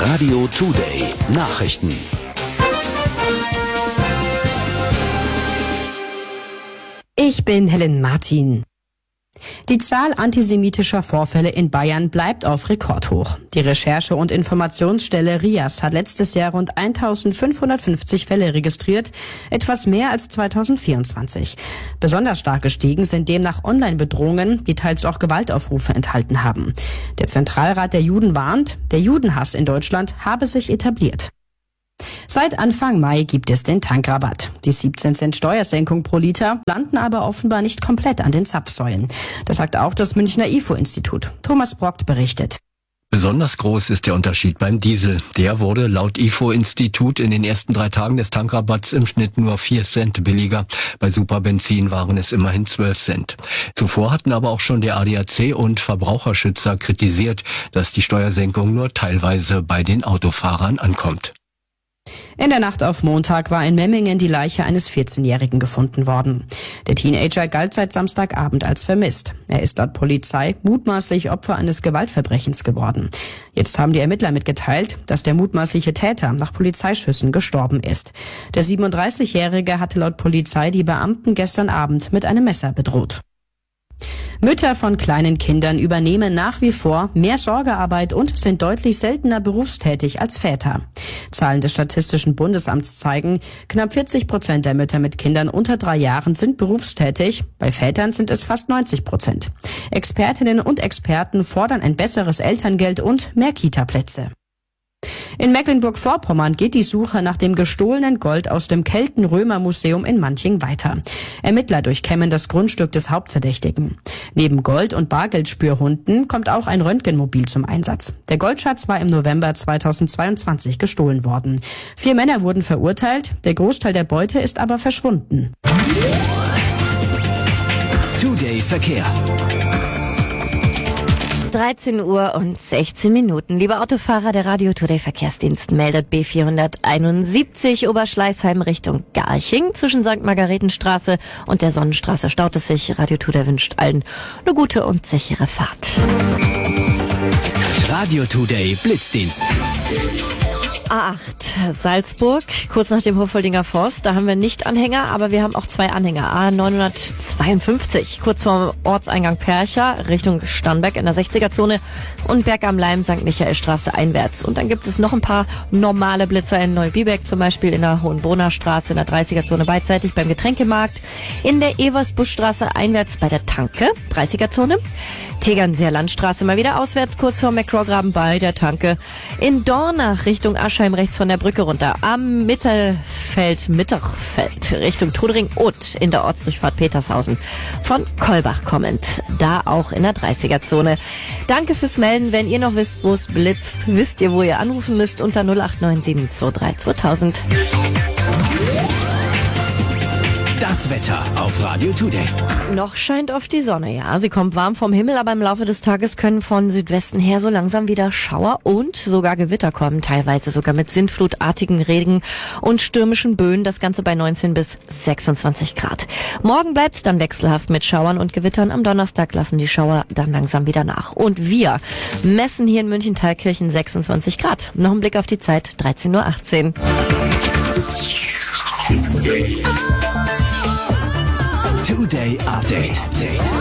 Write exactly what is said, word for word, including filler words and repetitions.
Radio Today Nachrichten. Ich bin Helen Martin. Die Zahl antisemitischer Vorfälle in Bayern bleibt auf Rekordhoch. Die Recherche- und Informationsstelle R I A S hat letztes Jahr rund eintausendfünfhundertfünfzig Fälle registriert, etwas mehr als zweitausendvierundzwanzig. Besonders stark gestiegen sind demnach Online-Bedrohungen, die teils auch Gewaltaufrufe enthalten haben. Der Zentralrat der Juden warnt, der Judenhass in Deutschland habe sich etabliert. Seit Anfang Mai gibt es den Tankrabatt. Die siebzehn Cent Steuersenkung pro Liter landen aber offenbar nicht komplett an den Zapfsäulen. Das sagt auch das Münchner I F O-Institut. Thomas Brockt berichtet. Besonders groß ist der Unterschied beim Diesel. Der wurde laut I F O-Institut in den ersten drei Tagen des Tankrabatts im Schnitt nur vier Cent billiger. Bei Superbenzin waren es immerhin zwölf Cent. Zuvor hatten aber auch schon der A D A C und Verbraucherschützer kritisiert, dass die Steuersenkung nur teilweise bei den Autofahrern ankommt. In der Nacht auf Montag war in Memmingen die Leiche eines vierzehnjährigen gefunden worden. Der Teenager galt seit Samstagabend als vermisst. Er ist laut Polizei mutmaßlich Opfer eines Gewaltverbrechens geworden. Jetzt haben die Ermittler mitgeteilt, dass der mutmaßliche Täter nach Polizeischüssen gestorben ist. Der siebenunddreißigjährige hatte laut Polizei die Beamten gestern Abend mit einem Messer bedroht. Mütter von kleinen Kindern übernehmen nach wie vor mehr Sorgearbeit und sind deutlich seltener berufstätig als Väter. Zahlen des Statistischen Bundesamts zeigen, knapp vierzig Prozent der Mütter mit Kindern unter drei Jahren sind berufstätig. Bei Vätern sind es fast neunzig Prozent. Expertinnen und Experten fordern ein besseres Elterngeld und mehr Kita-Plätze. In Mecklenburg-Vorpommern geht die Suche nach dem gestohlenen Gold aus dem Kelten-Römer-Museum in Manching weiter. Ermittler durchkämmen das Grundstück des Hauptverdächtigen. Neben Gold- und Bargeldspürhunden kommt auch ein Röntgenmobil zum Einsatz. Der Goldschatz war im November zweitausendzweiundzwanzig gestohlen worden. Vier Männer wurden verurteilt, der Großteil der Beute ist aber verschwunden. Today Verkehr. dreizehn Uhr und sechzehn Minuten. Liebe Autofahrer, der Radio Today Verkehrsdienst meldet B vierhunderteinundsiebzig Oberschleißheim Richtung Garching. Zwischen Sankt Margaretenstraße und der Sonnenstraße staut es sich. Radio Today wünscht allen eine gute und sichere Fahrt. Radio Today Blitzdienst. A acht Salzburg, kurz nach dem Hochvoldinger Forst. Da haben wir nicht Anhänger, aber wir haben auch zwei Anhänger. A neunhundertzweiundfünfzig, kurz vorm Ortseingang Percha, Richtung Starnberg in der sechziger-Zone und Berg am Leim, Sankt Michaelstraße einwärts. Und dann gibt es noch ein paar normale Blitzer in Neubiberg, zum Beispiel in der Hohenbrunner Straße in der dreißiger-Zone beidseitig beim Getränkemarkt, in der Eversbuschstraße einwärts bei der Tanke, dreißiger-Zone. Tegernseer Landstraße mal wieder auswärts, kurz vor McCrawgraben bei der Tanke. In Dornach Richtung Aschheim rechts von der Brücke runter. Am Mittelfeld, Mitterfeld Richtung Trudering und in der Ortsdurchfahrt Petershausen. Von Kolbach kommend. Da auch in der dreißiger-Zone. Danke fürs Melden. Wenn ihr noch wisst, wo es blitzt, wisst ihr, wo ihr anrufen müsst unter null acht neun sieben zwei drei zweitausend. Das Wetter auf Radio Today. Noch scheint oft die Sonne, ja. Sie kommt warm vom Himmel, aber im Laufe des Tages können von Südwesten her so langsam wieder Schauer und sogar Gewitter kommen, teilweise sogar mit sintflutartigen Regen und stürmischen Böen, das Ganze bei neunzehn bis sechsundzwanzig Grad. Morgen bleibt's dann wechselhaft mit Schauern und Gewittern. Am Donnerstag lassen die Schauer dann langsam wieder nach. Und wir messen hier in München-Thalkirchen sechsundzwanzig Grad. Noch ein Blick auf die Zeit, dreizehn Uhr achtzehn. Today Update.